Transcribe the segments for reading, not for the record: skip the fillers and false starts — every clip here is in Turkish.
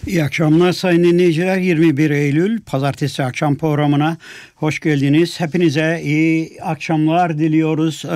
İyi akşamlar sayın dinleyiciler. 21 Eylül Pazartesi akşam programına hoş geldiniz. Hepinize iyi akşamlar diliyoruz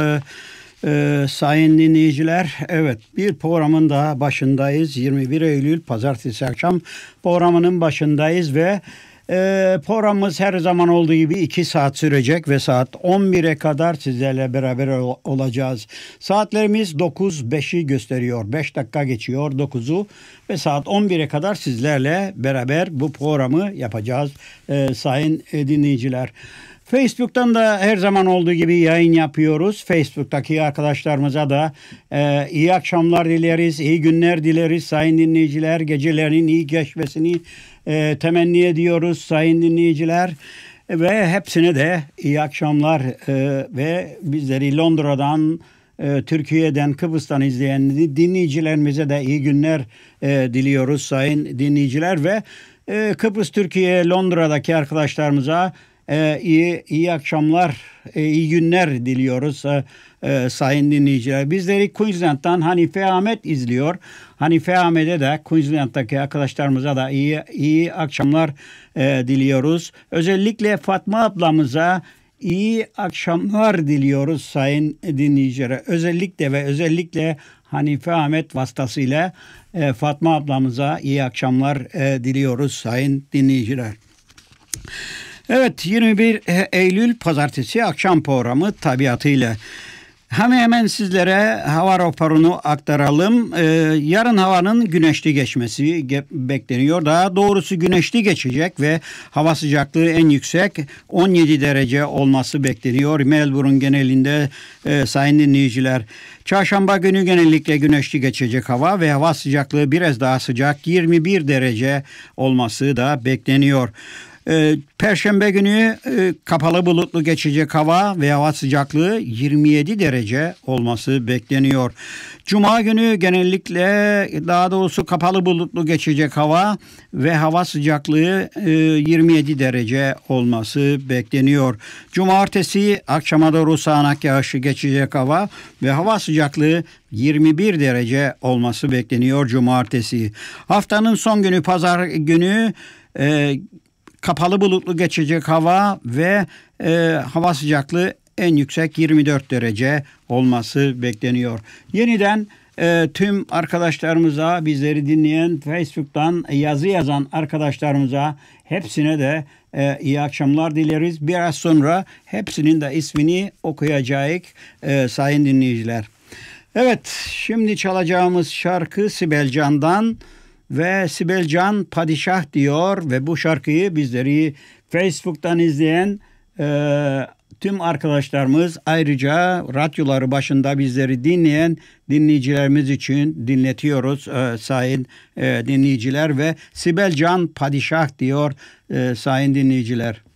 sayın dinleyiciler. Evet, bir programın daha başındayız. 21 Eylül Pazartesi akşam programının başındayız ve programımız her zaman olduğu gibi 2 saat sürecek ve saat 11'e kadar sizlerle beraber olacağız. Saatlerimiz 9:05'i gösteriyor. 5 dakika geçiyor 9'u ve saat 11'e kadar sizlerle beraber bu programı yapacağız sayın dinleyiciler. Facebook'tan da her zaman olduğu gibi yayın yapıyoruz. Facebook'taki arkadaşlarımıza da iyi akşamlar dileriz, iyi günler dileriz sayın dinleyiciler. Gecelerinin iyi geçmesini temenni ediyoruz sayın dinleyiciler. Ve hepsine de iyi akşamlar ve bizleri Londra'dan, Türkiye'den, Kıbrıs'tan izleyen dinleyicilerimize de iyi günler diliyoruz sayın dinleyiciler. Ve Kıbrıs, Türkiye, Londra'daki arkadaşlarımıza iyi akşamlar, iyi günler diliyoruz sayın dinleyiciler. Bizleri Queensland'dan Hanife Ahmet izliyor. Hanife Ahmet'e de Queensland'daki arkadaşlarımıza da iyi akşamlar diliyoruz. Özellikle Fatma ablamıza iyi akşamlar diliyoruz sayın dinleyicilere. Özellikle Hanife Ahmet vasıtasıyla Fatma ablamıza iyi akşamlar diliyoruz sayın dinleyiciler. Evet, 21 Eylül Pazartesi akşam programı tabiatıyla. Hemen sizlere hava raporunu aktaralım. Yarın havanın güneşli geçmesi bekleniyor. Daha doğrusu güneşli geçecek ve hava sıcaklığı en yüksek 17 derece olması bekleniyor. Melbourne genelinde sayın dinleyiciler. Çarşamba günü genellikle güneşli geçecek hava ve hava sıcaklığı biraz daha sıcak 21 derece olması da bekleniyor. Perşembe günü kapalı bulutlu geçecek hava ve hava sıcaklığı 27 derece olması bekleniyor. Cuma günü genellikle daha doğrusu kapalı bulutlu geçecek hava ve hava sıcaklığı 27 derece olması bekleniyor. Cumartesi akşama doğru sağanak yağışlı geçecek hava ve hava sıcaklığı 21 derece olması bekleniyor cumartesi. Haftanın son günü pazar günü kapalı bulutlu geçecek hava ve hava sıcaklığı en yüksek 24 derece olması bekleniyor. Yeniden tüm arkadaşlarımıza, bizleri dinleyen, Facebook'tan yazı yazan arkadaşlarımıza hepsine de iyi akşamlar dileriz. Biraz sonra hepsinin de ismini okuyacağız sayın dinleyiciler. Evet, şimdi çalacağımız şarkı Sibel Can'dan. Ve Sibel Can Padişah diyor ve bu şarkıyı bizleri Facebook'tan izleyen tüm arkadaşlarımız, ayrıca radyoları başında bizleri dinleyen dinleyicilerimiz için dinletiyoruz sayın dinleyiciler ve Sibel Can Padişah diyor sayın dinleyiciler.